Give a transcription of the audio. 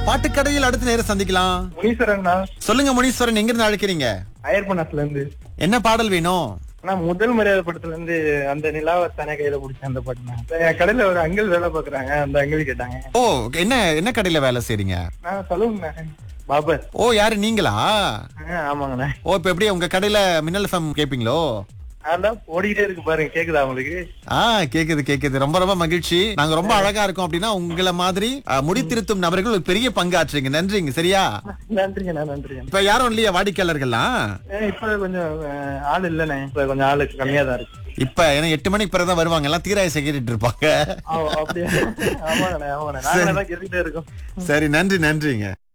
பாட்டுக்கடையில் அடுத்த நேரம் சந்திக்கலாம். முனீஸ்வரன் தான். சொல்லுங்க முனீஸ்வரன், எங்க இருந்து அழைக்கிறீங்க? அயர்பண்ணாத்துல இருந்து. என்ன பாடல் வேணும்? ஆனா முதல் மரியாதை படத்துல இருந்து அந்த நிலாவை தானே கையில பிடிச்ச அந்த பாட்டு தான். என் கடையில ஒரு அங்கிள் வேலை பாக்குறாங்க, அந்த அங்கிள் கேட்டாங்க. ஓ, என்ன என்ன கடையில வேலை செய்றீங்க? நான் சொல்லுங்கண்ணே, பாபர். ஓ, யாரு நீங்களா? ஆமாங்கண்ணே. ஓ, இப்ப எப்படி உங்க கடையில மின்னல் எஃப்எம் கேப்பீங்களோ? அதான் ஓடிக்கிட்டே இருக்கு பாருங்க, கேக்குதா உங்களுக்கு? கேக்குது கேக்குது. ரொம்ப ரொம்ப மகிழ்ச்சி. நாங்க ரொம்ப அழகா இருக்கோம் அப்படின்னா உங்களை மாதிரி முடித்திருத்தும் நபர்கள் ஒரு பெரிய பங்காற்றுங்க. நன்றிங்க. சரியா? நன்றிங்கண்ணா, நன்றிங்க. இப்ப யாரும் இல்லையா வாடிக்கையாளர்கள்லாம்? இப்ப கொஞ்சம் ஆள் இல்லண்ணே, இப்ப கொஞ்சம் ஆளு கம்மியா தான் இருக்கு. இப்ப ஏன்னா 8 மணிக்கு பிறகுதான் வருவாங்க, எல்லாம் தீராயசை கேட்டுட்டு இருப்பாங்க. அப்படியே. ஆமாங்கண்ணே, ஆமாண்ணே, நாங்களே தான் கேட்டுக்கிட்டே இருக்கோம். சரி, நன்றி நன்றிங்க.